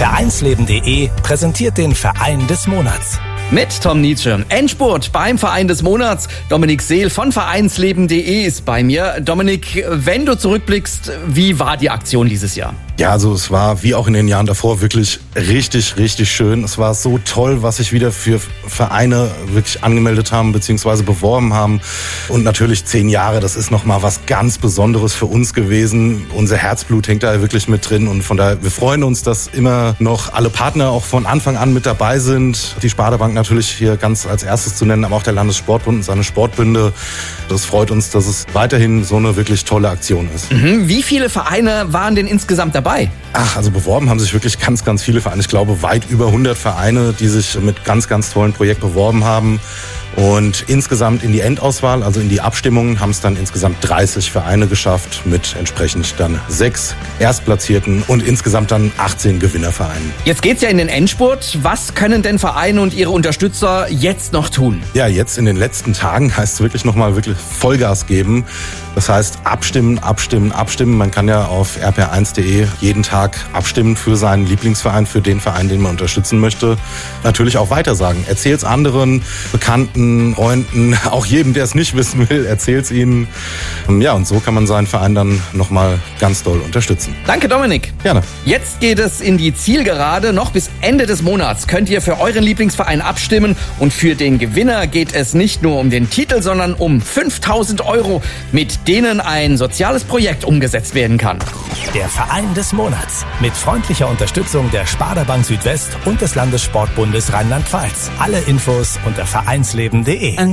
Vereinsleben.de präsentiert den Verein des Monats. Mit Tom Nietzsche. Endspurt beim Verein des Monats. Dominik Seel von Vereinsleben.de ist bei mir. Dominik, wenn du zurückblickst, wie war die Aktion dieses Jahr? Ja, also es war wie auch in den Jahren davor wirklich richtig, richtig schön. Es war so toll, was sich wieder für Vereine wirklich angemeldet haben bzw. beworben haben. Und natürlich 10 Jahre, das ist nochmal was ganz Besonderes für uns gewesen. Unser Herzblut hängt da wirklich mit drin und von daher, wir freuen uns, dass immer noch alle Partner auch von Anfang an mit dabei sind. Die Sparda-Bank natürlich hier ganz als erstes zu nennen, aber auch der Landessportbund und seine Sportbünde. Das freut uns, dass es weiterhin so eine wirklich tolle Aktion ist. Wie viele Vereine waren denn insgesamt dabei? Also beworben haben sich wirklich ganz, ganz viele Vereine. Ich glaube, weit über 100 Vereine, die sich mit ganz, ganz tollen Projekten beworben haben. Und insgesamt in die Endauswahl, also in die Abstimmungen, haben es dann insgesamt 30 Vereine geschafft mit entsprechend dann 6 Erstplatzierten und insgesamt dann 18 Gewinnervereinen. Jetzt geht's ja in den Endspurt. Was können denn Vereine und ihre Unterstützer jetzt noch tun? Ja, jetzt in den letzten Tagen heißt es wirklich nochmal wirklich Vollgas geben. Das heißt abstimmen, abstimmen, abstimmen. Man kann ja auf rp1.de jeden Tag abstimmen für seinen Lieblingsverein, für den Verein, den man unterstützen möchte. Natürlich auch weitersagen. Erzähl's anderen, Bekannten, Freunden, auch jedem, der es nicht wissen will, erzähl's ihnen. Ja, und so kann man seinen Verein dann nochmal ganz doll unterstützen. Danke, Dominik. Gerne. Jetzt geht es in die Zielgerade. Noch bis Ende des Monats könnt ihr für euren Lieblingsverein abstimmen. Und für den Gewinner geht es nicht nur um den Titel, sondern um 5.000 €, mit denen ein soziales Projekt umgesetzt werden kann. Der Verein des Monats. Mit freundlicher Unterstützung der Sparda Bank Südwest und des Landessportbundes Rheinland-Pfalz. Alle Infos unter vereinsleben.de.